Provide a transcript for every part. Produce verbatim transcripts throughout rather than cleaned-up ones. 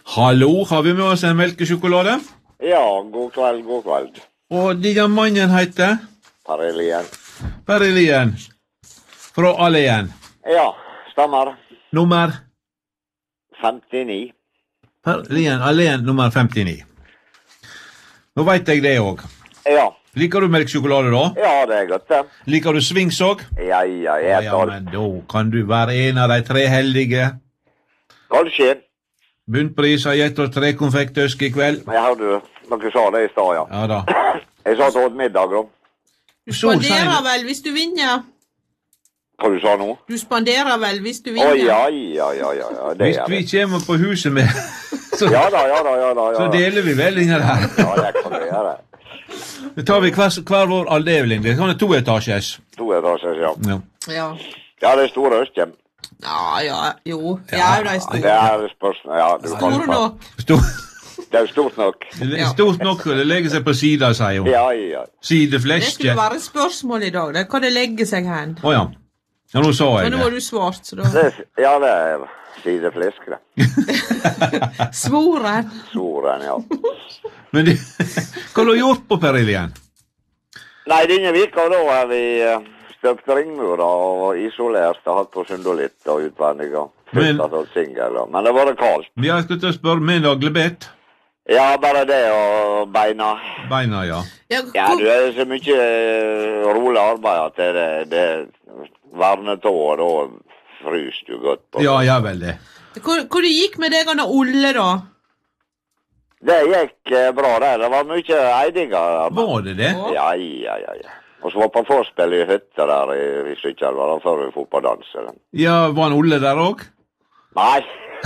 Hallo, har vi med oss en melkesjokolade? Ja, god kveld, god kveld. Og denne mannen heter? Parilien. Parilien. Fra Alén. Ja, stemmer. Nummer? femtini. Parilien, Alén, nummer femtini. Nå vet jeg det også. Ja. Liker du melkesjokolade da? Ja, det er godt det. Liker du svings også? Ja, ja, jeg Ja, tar. men da kan du være en av de tre heldige. Kanskje. Bunnpris har gitt oss tre konfektøsk i kveld. Men jeg hørte, dere sa det i stad, ja. Ja da. Jeg sa til middag da. Du spanderer vel hvis du vinner. Hva du sa nå? Du spanderer vel hvis du Å, vinner. ja, ja, ja, ja, ja, det Hvis er vi det. kommer på huset med, så, Ja da, ja da, ja da, ja så da. deler vi vel inni der. Ja, det kan vi gjøre. Da tar vi hver, hver vår avdeling. Det er sånne to etasjes. To etasjer, ja. Ja. Ja. Ja, det er store østjem. Ja, ja, jo. Ja, Ja, det er Det store. er spørsmål, ja. Du kan Store ta. nok. Stor, Det er stort nok. det er stort nok, og det legger seg på sida, sier hun. Ja, ja. Det Sidefleske. skulle være et spørsmål i dag. Det kan det legge seg hen. Åja. Ja, nå sa Men jeg nå har det. du svart, så da. Det, er- ja, det er sideflesk, det. Svoren. Soren, ja. Men det, hva har du gjort på Parilien? Nei, denne vika da har vi eh, støpt ringmurer og isolert og hatt på sundolitt og utvendig og Men- flyttet og singel. og- Men det var det kaldt. Vi har skulle til å spørre med naglebett. Ja, bare det og beina. Beina, ja. Ja, Ja, hvor, du er så mye eh, rolig arbeid at det, det varnet og da frys du godt på. Ja, ja vel det. hvor, hvor det gikk med deg og Olle, da? Det gikk eh, bra der. Det var mye eidinger. Var det det? Ja, ja, ja, ja. Og så var på forspill i hytta der i, i Sykkjelva før vi får på dans. eller? Ja, var han Olle der òg? Nei.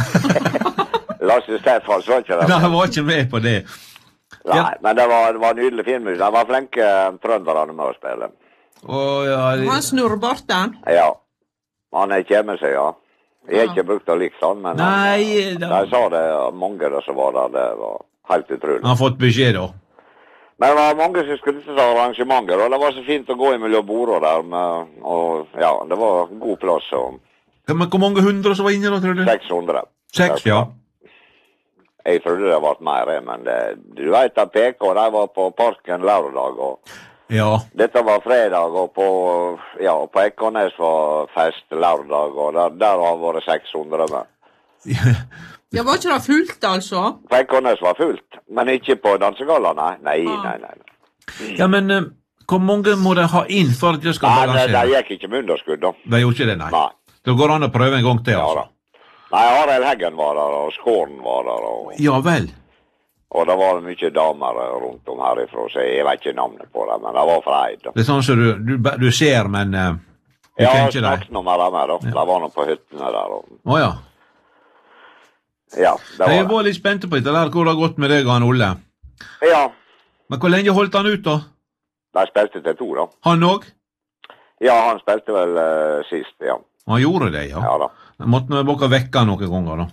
Lasse Stefan så ikke det. Nei, han var ikke med på det. Nei, men det var, det var nydelig filmmus. De var flinke eh, trønderne med å spille. Å, ja, det- Han snurrbarten? Ja. Han er kjemme seg, ja. Jeg har Ja. ikke brukt det liksom, men Nei, han, da- de sa det, mange av de som var der, det var helt utrolig. han har fått beskjed, da. Men det var mange som skulle til arrangementer, og det var så fint å gå imellom bordene der, med, og ja, det var god plass, og Men hvor mange hundre som var inne, da, tror du? seks hundre. Seks, ja. Jeg trodde det var mer, men det, du vet at P K, de var på parken lørdag, og Ja. dette var fredag, og på, ja, på Ekornes var fest lørdag, og der, der har vært seks hundre med. Ja, var ikke det fullt, altså? På Ekornes var fullt, men ikke på dansegalla, nei. Nei, Ah. nei, nei. Ja, men eh, hvor mange må de ha inn for at det skal Nei, det, det balansere? gikk ikke med underskudd, da. De gjorde ikke det, nei. Nei. Da går det an å prøve en gang til, Ja altså. da. Nei, Arild Heggen var der, og Skåren var der, og, Ja vel. og det var mye damer rundt om herifra, så jeg vet ikke navnet på dem, men det var fra Eid. da. Det er sånn som du, du, du ser, men uh, du Ja, kjenner jeg ikke dem. snakket noe med dem her, da. Det var noe på hyttene der, og Å ja. ja, det Jeg var det. var litt spent på dette der, hvor det har gått med deg og han Olle. Ja, Men hvor lenge holdt han ut, da? de spilte til to, da. Han òg? Ja, han spilte vel eh, sist, ja. Han gjorde det, ja. Ja da. Jeg måtte nå bare vekke han noen ganger, da.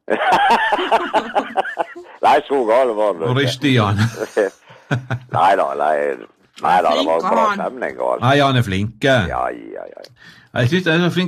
Nei, så galt var det Og ikke. riste i han. Nei da, nei, nei da, det var Flink, bra han. stemning. og alt. Nei, han er flink. Ja, ja, ja. Jeg synes det er så flink